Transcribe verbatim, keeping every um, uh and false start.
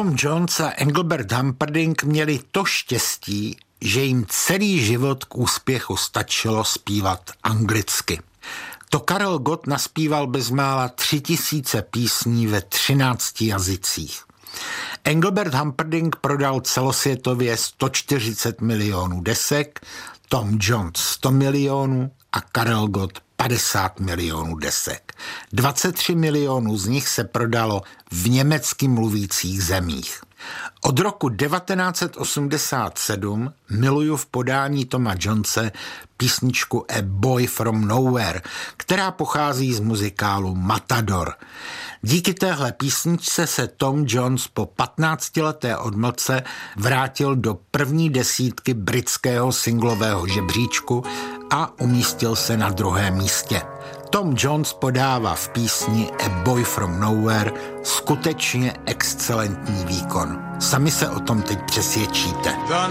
Tom Jones a Engelbert Humperdinck měli to štěstí, že jim celý život k úspěchu stačilo zpívat anglicky. To Karel Gott naspíval bezmála tři tisíce písní ve třinácti jazycích. Engelbert Humperdinck prodal celosvětově sto čtyřicet milionů desek, Tom Jones sto milionů a Karel Gott padesát milionů desek. dvacet tři milionů z nich se prodalo v německy mluvících zemích. Od roku devatenáct set osmdesát sedm miluju v podání Toma Jonese písničku A Boy from Nowhere, která pochází z muzikálu Matador. Díky téhle písničce se Tom Jones po patnáctileté odmlce vrátil do první desítky britského singlového žebříčku a umístil se na druhém místě. Tom Jones podává v písni A Boy from Nowhere skutečně excelentní výkon. Sami se o tom teď přesvědčíte. The